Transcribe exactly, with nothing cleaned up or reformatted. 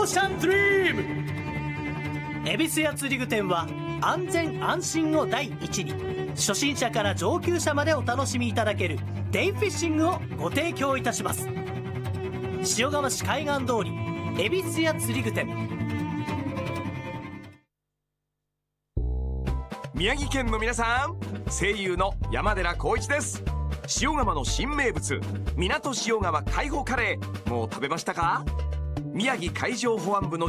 ーシャンドリーム。恵比寿屋釣り具店は安全安心を第一に、初心者から上級者までお楽しみいただけるデイフィッシングをご提供いたします。塩釜市海岸通り恵比寿屋釣り具店。 宮城県の皆さん、声優の山寺宏一です。塩釜の新名物、港塩釜海保カレー、もう食べましたか？宮城海上保安部の